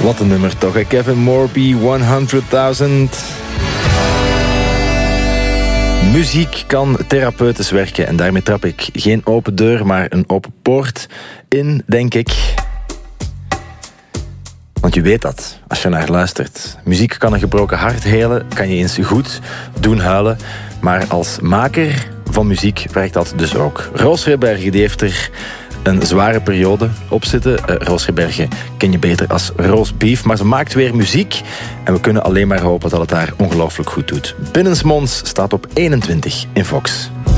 Wat een nummer toch, hè? Kevin Morby, 100.000. Muziek kan therapeutisch werken en daarmee trap ik geen open deur, maar een open poort in, denk ik. Want je weet dat, als je naar luistert. Muziek kan een gebroken hart helen, kan je eens goed doen huilen. Maar als maker van muziek werkt dat dus ook. Roos Rebergen, die heeft er een zware periode op zitten. Roos Rebergen ken je beter als Roos Beef, maar ze maakt weer muziek. En we kunnen alleen maar hopen dat het haar ongelooflijk goed doet. Binnensmonds staat op 21 in Vox.